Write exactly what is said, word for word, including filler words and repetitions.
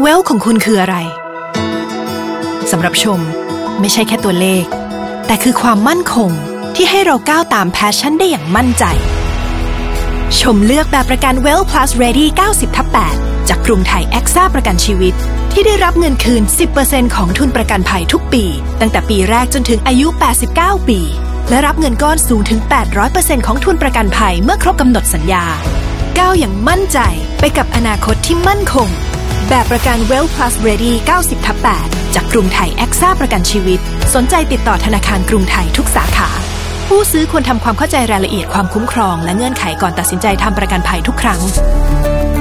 Wealth ของคุณคืออะไรสำหรับชมไม่ใช่แค่ตัวเลขแต่คือความมั่นคงที่ให้เราก้าวตามแพชชั่นได้อย่างมั่นใจชมเลือกแบบประกัน Wealth Plus Ready เก้าสิบทับแปด จากกรุงไทยแอ็กซ่าประกันชีวิตที่ได้รับเงินคืน สิบเปอร์เซ็นต์ ของทุนประกันภัยทุกปีตั้งแต่ปีแรกจนถึงอายุแปดสิบเก้าปีและรับเงินก้อนสูงถึง แปดร้อยเปอร์เซ็นต์ ของทุนประกันภัยเมื่อครบกำหนดสัญญาก้าวอย่างมั่นใจไปกับอนาคตที่มั่นคงแบบประกัน Wealth Plus Ready เก้าสิบทับแปด จากกรุงไทยแอ็กซ่าประกันชีวิตสนใจติดต่อธนาคารกรุงไทยทุกสาขาผู้ซื้อควรทำความเข้าใจรายละเอียดความคุ้มครองและเงื่อนไขก่อนตัดสินใจทำประกันภัยทุกครั้ง